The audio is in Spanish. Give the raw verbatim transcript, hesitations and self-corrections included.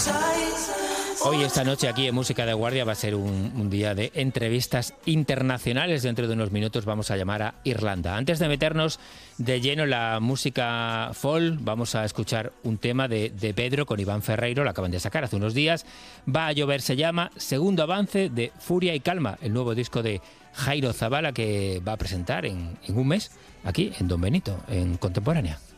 Hoy, esta noche, aquí en Música de Guardia, va a ser un, un día de entrevistas internacionales. Dentro de unos minutos vamos a llamar a Irlanda. Antes de meternos de lleno en la música folk, vamos a escuchar un tema de, de Pedro con Iván Ferreiro, lo acaban de sacar hace unos días. Va a llover, se llama, segundo avance de Furia y Calma, el nuevo disco de Jairo Zabala que va a presentar en, en un mes aquí en Don Benito, en Contemporánea.